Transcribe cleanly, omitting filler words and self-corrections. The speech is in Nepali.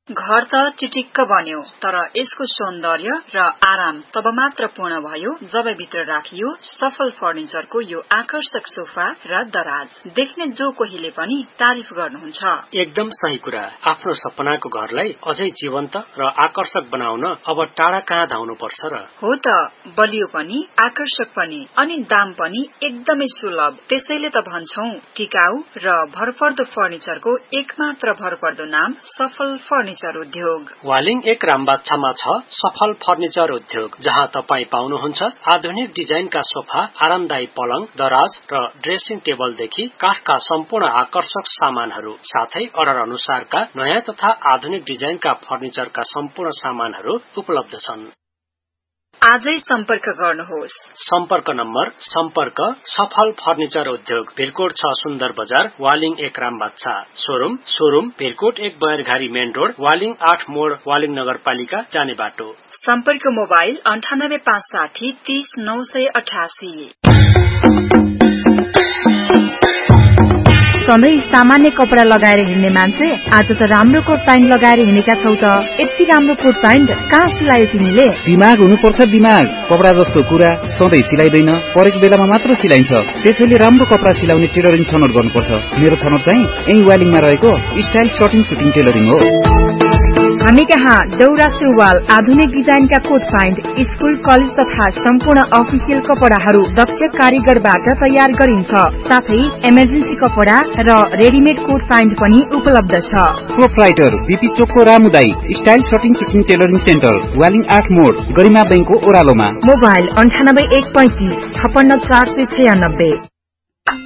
घर त चिटिक्क बन्यो, तर यसको सौन्दर्य र आराम तब मात्र पूर्ण भयो जब भित्र राखियो सफल फर्निचरको यो आकर्षक सोफा र दराज। देख्ने जो कोहीले पनि तारिफ गर्नुहुन्छ। एकदम सही कुरा। आफ्नो सपनाको घरलाई अझै जीवन्त र आकर्षक बनाउन अब टाढा कहाँ धाउनु पर्छ र? हो त, बलियो पनि आकर्षक पनि अनि दाम पनि एकदमै सुलभ। त्यसैले त भन्छौं टिकाउ र भरपर्दो फर्निचरको एकमात्र भरपर्दो नाम सफल फर्निचर उद्योग। वालिङ 1 रामबाछामा छ सफल फर्निचर उद्योग, जहाँ तपाई पाउनुहुन्छ आधुनिक डिजाइनका सोफा, आरामदायी पलङ, दराज र ड्रेसिङ टेबलदेखि काठका सम्पूर्ण आकर्षक सामानहरू, साथै अर्डर अनुसारका नयाँ तथा आधुनिक डिजाइनका फर्निचरका सम्पूर्ण सामानहरू उपलब्ध छन्। आजै सम्पर्क गर्नुहोस्। सम्पर्क नम्बर सम्पर्क सफल फर्निचर उद्योग, भिरकोट 6 सुन्दर बजार, Waling 1 रामबाछा। Showroom Bhirkot 1 बयरघारी main road, Waling 8 मोड, वालिङ नगरपालिका जाने बाटो। सम्पर्क मोबाइल 9856 30 988। सधैँ सामान्य कपडा लगाएर हिँड्ने मान्छे आज त राम्रो कोट प्यान्ट लगाएर हिँडेका छौ त। यति राम्रो कोट प्यान्ट कहाँ सिलायो तिमीले? दिमाग हुनुपर्छ दिमाग। कपडा जस्तो कुरा सधैँ सिलाइदैन, परेको बेलामा मात्र सिलाइन्छ। त्यसैले राम्रो कपडा सिलाउने टेलरिङ छनौट गर्नुपर्छ। मेरो छनौट चाहिँ यही वालिङमा रहेको स्टाइल सर्टिङ सुटिङ टेलरिङ हो। हामी कहाँ दौरा सुरुवाल, आधुनिक डिजाइनका कोट प्यान्ट, स्कुल कलेज तथा सम्पूर्ण अफिसियल कपडाहरू दक्ष कारीगरबाट तयार गरिन्छ। साथै इमर्जेन्सी कपडा र रेडिमेड कोट प्यान्ट पनि उपलब्ध छ। प्रोप्राइटर बीपी चोकको रामुदाई style shirting shooting tailoring centre, Waling 8 मोड, गरिमा बैंकको ओह्रालोमा। मोबाइल 98 135 56 496।